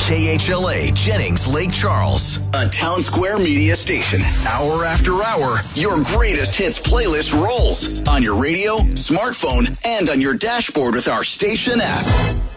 KHLA Jennings Lake Charles, a Town Square media station. Hour after hour, your greatest hits playlist rolls on your radio, smartphone, and on your dashboard with our station app.